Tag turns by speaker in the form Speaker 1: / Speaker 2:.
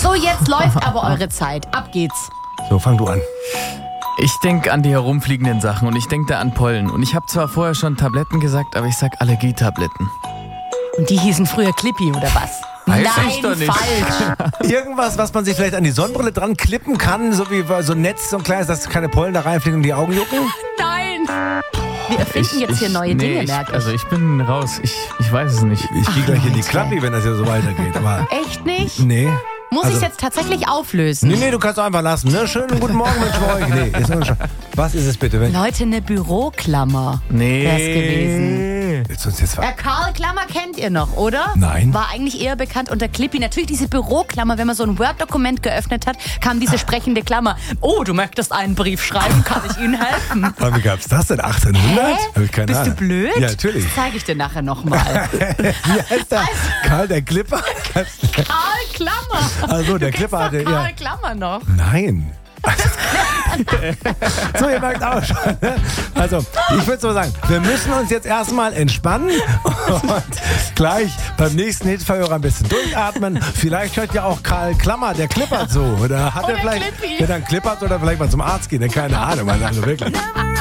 Speaker 1: So, jetzt läuft aber eure Zeit. Ab geht's.
Speaker 2: So, fang du an.
Speaker 3: Ich denke an die herumfliegenden Sachen und ich denke da an Pollen. Und ich habe zwar vorher schon Tabletten gesagt, aber ich sag Allergietabletten.
Speaker 1: Und die hießen früher Clippy, oder was?
Speaker 3: Weiß
Speaker 1: Nein,
Speaker 3: ich doch nicht.
Speaker 1: falsch.
Speaker 2: Irgendwas, was man sich vielleicht an die Sonnenbrille dran klippen kann, so wie so ein Netz, so ein kleines, dass keine Pollen da reinfliegen und die Augen jucken?
Speaker 1: Nein. Wir erfinden jetzt hier neue Dinge, merke ich.
Speaker 3: Also ich bin raus. Ich weiß es nicht.
Speaker 2: Ich gehe gleich in die
Speaker 1: Leute.
Speaker 2: Klappi, wenn das hier so weitergeht. Aber
Speaker 1: Echt nicht?
Speaker 2: nee.
Speaker 1: Muss ich es jetzt tatsächlich auflösen?
Speaker 2: Nee, du kannst doch einfach lassen. Ne? Schönen guten Morgen mit euch. Nee, ist nur schon. Was ist es bitte?
Speaker 1: Leute, eine Büroklammer
Speaker 3: Nee.
Speaker 1: wär's gewesen.
Speaker 2: Willst du uns jetzt
Speaker 1: Karl Klammer kennt ihr noch, oder?
Speaker 2: Nein.
Speaker 1: War eigentlich eher bekannt unter Clippy. Natürlich diese Büroklammer, wenn man so ein Word-Dokument geöffnet hat, kam diese sprechende Klammer. Oh, du möchtest einen Brief schreiben, kann ich Ihnen helfen?
Speaker 2: Aber wie gab's das denn? 1800? Hab ich keine
Speaker 1: Bist du
Speaker 2: Ahnung.
Speaker 1: blöd?
Speaker 2: Ja, natürlich.
Speaker 1: Das zeige ich dir nachher nochmal.
Speaker 2: Wie heißt der? Karl der Clipper?
Speaker 1: Karl Klammer.
Speaker 2: Also, der
Speaker 1: Du
Speaker 2: Clipper
Speaker 1: kennst
Speaker 2: hatte.
Speaker 1: doch Karl
Speaker 2: Ja.
Speaker 1: Klammer noch.
Speaker 2: Nein. So, ihr merkt auch schon. Ne? Also, ich würde so sagen, wir müssen uns jetzt erstmal entspannen und gleich beim nächsten Hitverhörer ein bisschen durchatmen. Vielleicht hört ja auch Karl Klammer, der klippert so. Oder hat
Speaker 1: Oder
Speaker 2: er vielleicht,
Speaker 1: Clippy.
Speaker 2: der dann klippert oder vielleicht mal zum Arzt gehen. Keine Ahnung, also wirklich.